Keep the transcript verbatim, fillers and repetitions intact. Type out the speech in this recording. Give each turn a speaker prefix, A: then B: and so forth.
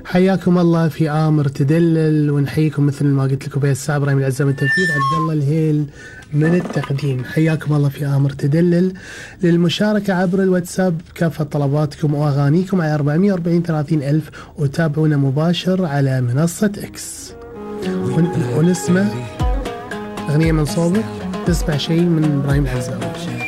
A: حياكم الله في آمر تدلل، ونحييكم مثل ما قلت لكم بها الساعة إبراهيم العزام من التنفيذ، عبد الله الهيل من التقديم. حياكم الله في آمر تدلل. للمشاركة عبر الواتساب كافة طلباتكم وأغانيكم على أربعمية وأربعين ثلاثين ألف، وتابعونا مباشر على منصة إكس. ون... ونسمع أغنية من صوبك، تسمع شيء من إبراهيم العزام.